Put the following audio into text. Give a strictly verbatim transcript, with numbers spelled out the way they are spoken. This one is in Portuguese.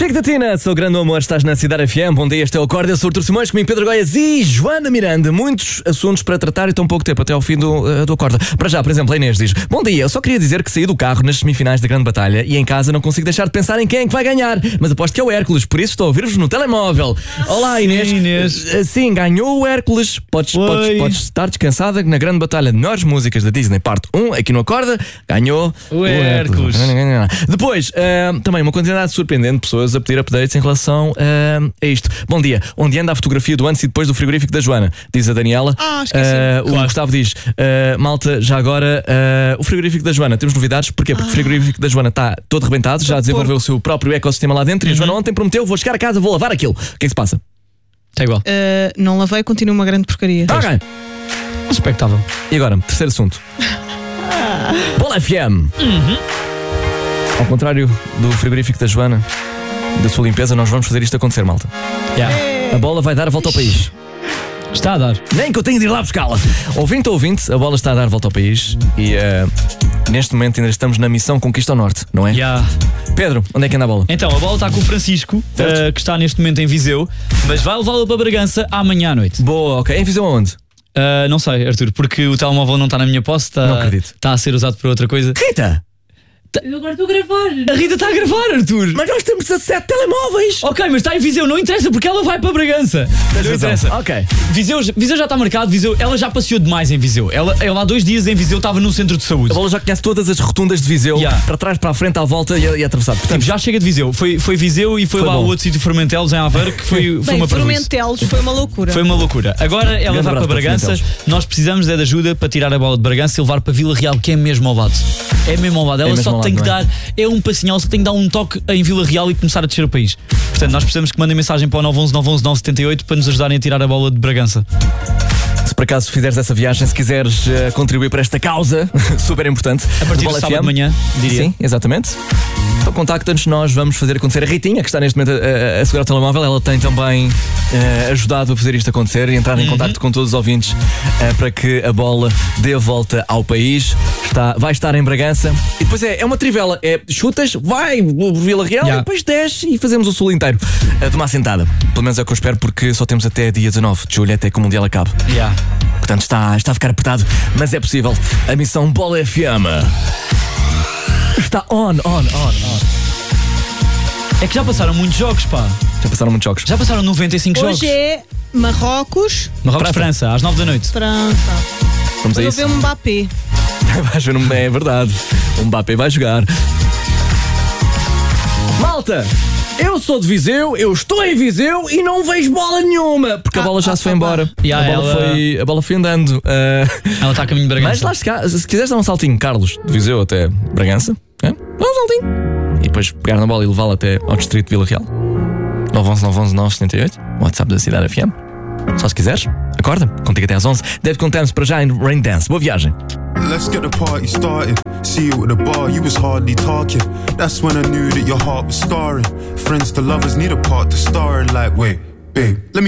Rick da Tina, sou grande amor, estás na Cidade F M. Bom dia, este é o Acorda, sou Artur Simões, comigo Pedro Goiás e Joana Miranda. Muitos assuntos para tratar e tão pouco tempo até ao fim do, uh, do Acorda. Para já, por exemplo, a Inês diz: bom dia, eu só queria dizer que saí do carro nas semifinais da grande batalha e em casa não consigo deixar de pensar em quem é que vai ganhar, mas aposto que é o Hércules, por isso estou a ouvir-vos no telemóvel. Olá Inês. Sim, Inês. Uh, sim, ganhou o Hércules. Podes, podes, podes estar descansada na grande batalha de melhores músicas da Disney, parte um, aqui no Acorda, ganhou o, o Hércules. Hércules. Depois, uh, também uma quantidade surpreendente de pessoas a pedir updates em relação uh, a isto. Bom dia, onde anda a fotografia do antes e depois do frigorífico da Joana? Diz a Daniela. Ah, esqueci. Uh, o Claro. Gustavo diz: uh, malta, já agora, uh, o frigorífico da Joana, temos novidades. Porquê? Porque ah. o frigorífico da Joana está todo rebentado, já desenvolveu o seu próprio ecossistema lá dentro. Uhum. E a Joana ontem prometeu: vou chegar a casa, vou lavar aquilo. O que é que se passa? Está igual. Uh, não lavei, continua uma grande porcaria. Ok. Expectável. E agora, terceiro assunto. Bola F M. Uhum. Ao contrário do frigorífico da Joana, da sua limpeza, nós vamos fazer isto acontecer, malta. Yeah. A bola vai dar a volta ao país. Está a dar. Nem que eu tenha de ir lá buscá-la. Ouvinte ou ouvinte, a bola está a dar a volta ao país e uh, neste momento ainda estamos na missão Conquista ao Norte, não é? Yeah. Pedro, onde é que anda a bola? Então, a bola está com o Francisco, uh, que está neste momento em Viseu, mas vai levá-la para Bragança amanhã à noite. Boa, ok. Em Viseu aonde? Uh, não sei, Arthur, porque o telemóvel não está na minha posse, está, Não acredito. está a ser usado para outra coisa. Rita! Eu agora estou a gravar. A Rita está a gravar, Arthur! Mas nós temos dezassete telemóveis! Ok, mas está em Viseu, não interessa porque ela vai para Bragança. Não interessa. Ok. Viseu, Viseu já está marcado, Viseu, ela já passeou demais em Viseu. Ela, ela há dois dias em Viseu estava num centro de saúde. A bola já conhece todas as rotundas de Viseu, Yeah. para trás, para a frente, à volta e, e atravessado. Tipo, Portanto, já chega de Viseu. Foi, foi Viseu e foi, Foi lá bom. o outro sítio, Formentelos, em Aveiro, que foi, foi Bem, uma parvoíce. Formentelos foi uma loucura. Foi uma loucura. Agora ela Grande vai para abraço para Bragança. Formentelos. Nós precisamos é de ajuda para tirar a bola de Bragança e levar para Vila Real, que é mesmo ao lado. É mesmo ao lado. Ela mesmo só ao tem lado, que não é? dar. É um passinho, ela só tem que dar um toque em Vila Real e começar a descer o país. Portanto, nós precisamos que mandem mensagem para o nove um um nove um um nove sete oito para nos ajudarem a tirar a bola de Bragança. se por acaso fizeres essa viagem, se quiseres uh, contribuir para esta causa, super importante. A partir Bola de sábado F M, de manhã, diria. Sim, exatamente. Então contacta-nos, nós vamos fazer acontecer. A Ritinha, que está neste momento a, a, a segurar o telemóvel, ela tem também uh, ajudado a fazer isto acontecer e entrar em uhum. contacto com todos os ouvintes uh, para que a bola dê a volta ao país. Está, vai estar em Bragança e depois é, é uma trivela, é chutas, vai Vila Real Yeah. e depois desce e fazemos o sul inteiro uh, de uma assentada. Pelo menos é o que eu espero, porque só temos até dia dezanove de julho, até que o Mundial acabe. Yeah. Portanto, está, está a ficar apertado, mas é possível. A missão Bola F M está on, on, on, on. É que já passaram muitos jogos, pá. Já passaram muitos jogos. Já passaram noventa e cinco jogos. Hoje é Marrocos, Marrocos, França, às nove da noite. França. Vamos a Vou isso. ver um Mbappé. Vais ver, um- é verdade. O Mbappé vai jogar. Malta, eu sou de Viseu, eu estou em Viseu e não vejo bola nenhuma, porque a Ah, bola já ah, se foi ah, embora. Yeah, a, bola ela- foi, a bola foi andando. ah, Ela está a caminho de Bragança. mas lá se, cá- se quiseres dar um saltinho, Carlos, de Viseu até Bragança, é? dá um saltinho. E depois pegar na bola e levá-la até ao distrito de Vila Real. nove um um nove um um nove sete oito, WhatsApp da Cidade F M. Só se quiseres, acorda, contigo até às onze. Deve contar-nos para já em Rain Dance. Boa viagem. Let's get the party started. See you at the bar, you was hardly talking. That's when I knew that your heart was scarring. Friends to lovers need a part to star in. Like, wait, babe, let me